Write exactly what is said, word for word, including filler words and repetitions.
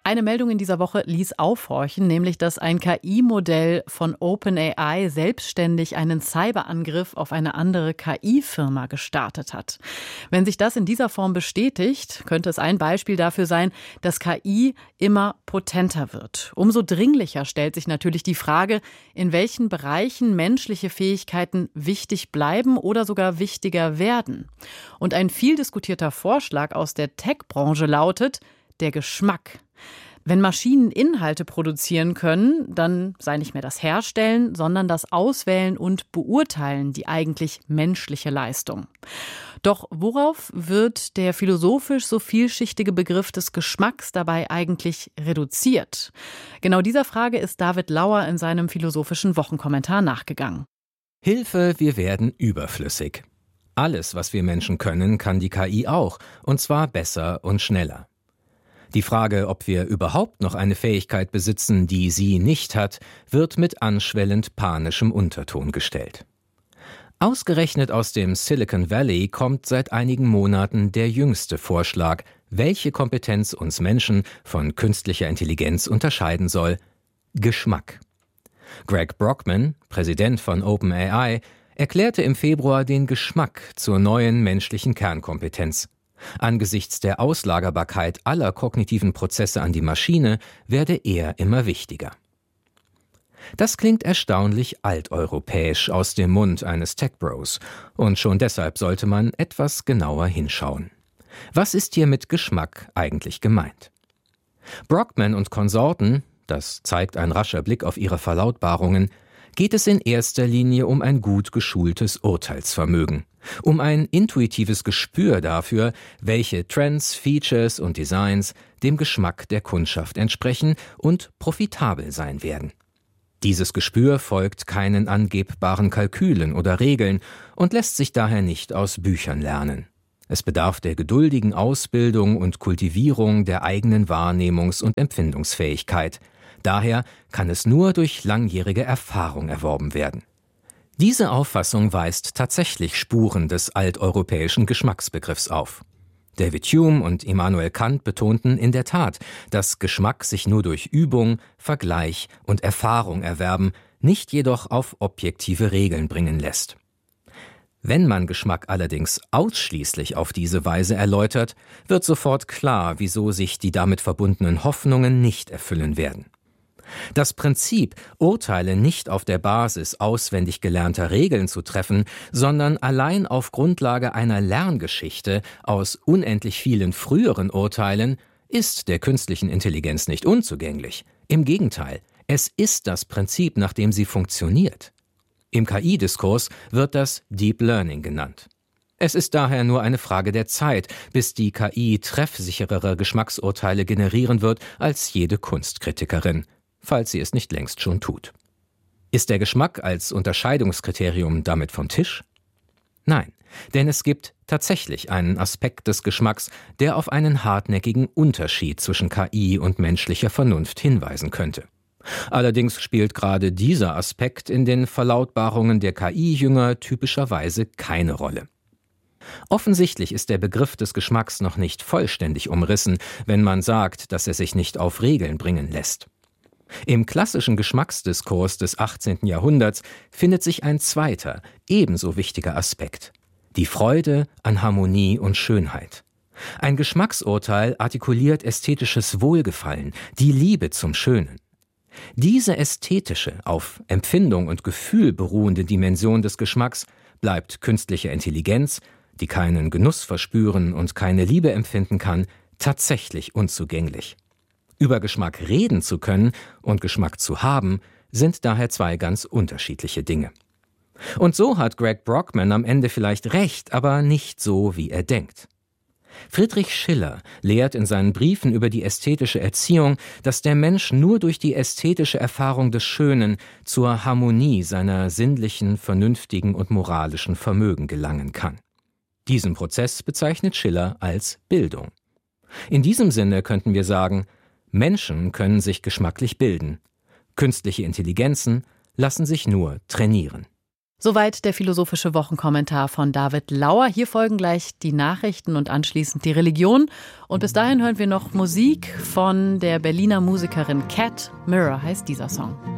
Eine Meldung in dieser Woche ließ aufhorchen, nämlich dass ein K I-Modell von OpenAI selbstständig einen Cyberangriff auf eine andere K I-Firma gestartet hat. Wenn sich das in dieser Form bestätigt, könnte es ein Beispiel dafür sein, dass K I immer potenter wird. Umso dringlicher stellt sich natürlich die Frage, in welchen Bereichen menschliche Fähigkeiten wichtig bleiben oder sogar wichtiger werden. Und ein viel diskutierter Vorschlag aus der Tech-Branche lautet: der Geschmack. Wenn Maschinen Inhalte produzieren können, dann sei nicht mehr das Herstellen, sondern das Auswählen und Beurteilen die eigentlich menschliche Leistung. Doch worauf wird der philosophisch so vielschichtige Begriff des Geschmacks dabei eigentlich reduziert? Genau dieser Frage ist David Lauer in seinem philosophischen Wochenkommentar nachgegangen. Hilfe, wir werden überflüssig. Alles, was wir Menschen können, kann die K I auch, und zwar besser und schneller. Die Frage, ob wir überhaupt noch eine Fähigkeit besitzen, die sie nicht hat, wird mit anschwellend panischem Unterton gestellt. Ausgerechnet aus dem Silicon Valley kommt seit einigen Monaten der jüngste Vorschlag, welche Kompetenz uns Menschen von künstlicher Intelligenz unterscheiden soll: Geschmack. Greg Brockman, Präsident von OpenAI, erklärte im Februar den Geschmack zur neuen menschlichen Kernkompetenz. Angesichts der Auslagerbarkeit aller kognitiven Prozesse an die Maschine werde er immer wichtiger. Das klingt erstaunlich alteuropäisch aus dem Mund eines Tech-Bros, und schon deshalb sollte man etwas genauer hinschauen. Was ist hier mit Geschmack eigentlich gemeint? Brockman und Konsorten, das zeigt ein rascher Blick auf ihre Verlautbarungen, geht es in erster Linie um ein gut geschultes Urteilsvermögen, um ein intuitives Gespür dafür, welche Trends, Features und Designs dem Geschmack der Kundschaft entsprechen und profitabel sein werden. Dieses Gespür folgt keinen angebbaren Kalkülen oder Regeln und lässt sich daher nicht aus Büchern lernen. Es bedarf der geduldigen Ausbildung und Kultivierung der eigenen Wahrnehmungs- und Empfindungsfähigkeit. Daher kann es nur durch langjährige Erfahrung erworben werden. Diese Auffassung weist tatsächlich Spuren des alteuropäischen Geschmacksbegriffs auf. David Hume und Immanuel Kant betonten in der Tat, dass Geschmack sich nur durch Übung, Vergleich und Erfahrung erwerben, nicht jedoch auf objektive Regeln bringen lässt. Wenn man Geschmack allerdings ausschließlich auf diese Weise erläutert, wird sofort klar, wieso sich die damit verbundenen Hoffnungen nicht erfüllen werden. Das Prinzip, Urteile nicht auf der Basis auswendig gelernter Regeln zu treffen, sondern allein auf Grundlage einer Lerngeschichte aus unendlich vielen früheren Urteilen, ist der künstlichen Intelligenz nicht unzugänglich. Im Gegenteil, es ist das Prinzip, nach dem sie funktioniert. Im K I-Diskurs wird das Deep Learning genannt. Es ist daher nur eine Frage der Zeit, bis die K I treffsicherere Geschmacksurteile generieren wird als jede Kunstkritikerin, falls sie es nicht längst schon tut. Ist der Geschmack als Unterscheidungskriterium damit vom Tisch? Nein, denn es gibt tatsächlich einen Aspekt des Geschmacks, der auf einen hartnäckigen Unterschied zwischen K I und menschlicher Vernunft hinweisen könnte. Allerdings spielt gerade dieser Aspekt in den Verlautbarungen der K I-Jünger typischerweise keine Rolle. Offensichtlich ist der Begriff des Geschmacks noch nicht vollständig umrissen, wenn man sagt, dass er sich nicht auf Regeln bringen lässt. Im klassischen Geschmacksdiskurs des achtzehnten Jahrhunderts findet sich ein zweiter, ebenso wichtiger Aspekt: die Freude an Harmonie und Schönheit. Ein Geschmacksurteil artikuliert ästhetisches Wohlgefallen, die Liebe zum Schönen. Diese ästhetische, auf Empfindung und Gefühl beruhende Dimension des Geschmacks bleibt künstlicher Intelligenz, die keinen Genuss verspüren und keine Liebe empfinden kann, tatsächlich unzugänglich. Über Geschmack reden zu können und Geschmack zu haben, sind daher zwei ganz unterschiedliche Dinge. Und so hat Greg Brockman am Ende vielleicht recht, aber nicht so, wie er denkt. Friedrich Schiller lehrt in seinen Briefen über die ästhetische Erziehung, dass der Mensch nur durch die ästhetische Erfahrung des Schönen zur Harmonie seiner sinnlichen, vernünftigen und moralischen Vermögen gelangen kann. Diesen Prozess bezeichnet Schiller als Bildung. In diesem Sinne könnten wir sagen, Menschen können sich geschmacklich bilden. Künstliche Intelligenzen lassen sich nur trainieren. Soweit der philosophische Wochenkommentar von David Lauer. Hier folgen gleich die Nachrichten und anschließend die Religion. Und bis dahin hören wir noch Musik von der Berliner Musikerin Cat. Mirror heißt dieser Song.